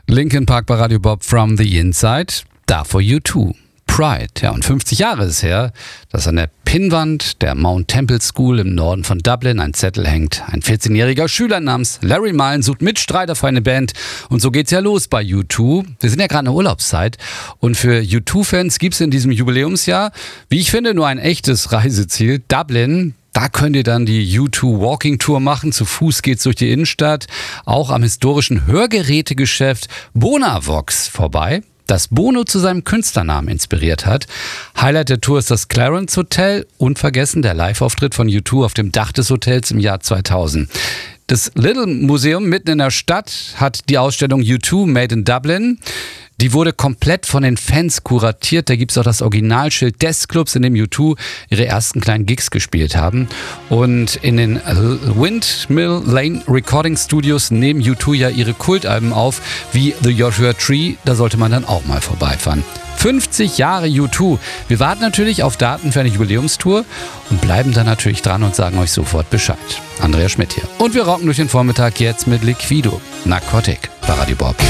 Linkin Park bei Radio Bob From the Inside, davor U2. Pride, ja, und 50 Jahre ist her, dass an der Pinnwand der Mount Temple School im Norden von Dublin ein Zettel hängt. Ein 14-jähriger Schüler namens Larry Mullen sucht Mitstreiter für eine Band. Und so geht's ja los bei U2. Wir sind ja gerade in der Urlaubszeit. Und für U2-Fans gibt's in diesem Jubiläumsjahr, wie ich finde, nur ein echtes Reiseziel. Dublin. Da könnt ihr dann die U2 Walking Tour machen. Zu Fuß geht's durch die Innenstadt. Auch am historischen Hörgerätegeschäft Bonavox vorbei, das Bono zu seinem Künstlernamen inspiriert hat. Highlight der Tour ist das Clarence Hotel. Unvergessen der Live-Auftritt von U2 auf dem Dach des Hotels im Jahr 2000. Das Little Museum mitten in der Stadt hat die Ausstellung U2 Made in Dublin. Die wurde komplett von den Fans kuratiert. Da gibt es auch das Originalschild des Clubs, in dem U2 ihre ersten kleinen Gigs gespielt haben. Und in den Windmill Lane Recording Studios nehmen U2 ja ihre Kultalben auf, wie The Joshua Tree. Da sollte man dann auch mal vorbeifahren. 50 Jahre U2. Wir warten natürlich auf Daten für eine Jubiläumstour und bleiben dann natürlich dran und sagen euch sofort Bescheid. Andreas Schmidt hier. Und wir rocken durch den Vormittag jetzt mit Liquido. Narcotic bei Radio Bob.